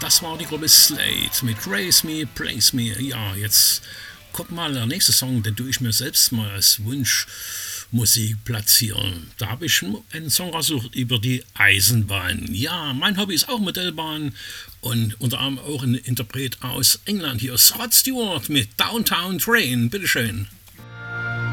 Das war die Gruppe Slate mit Raise Me, Place Me. Ja, jetzt kommt mal der nächste Song, den tue ich mir selbst mal als Wunschmusik platzieren. Da habe ich einen Song rausgesucht über die Eisenbahn. Ja, mein Hobby ist auch Modellbahn und unter anderem auch ein Interpret aus England. Hier ist Rod Stewart mit Downtown Train. Bitteschön.